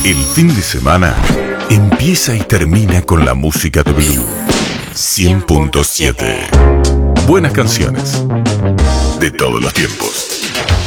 El fin de semana empieza y termina con la música de Blue 100.7. Buenas canciones de todos los tiempos.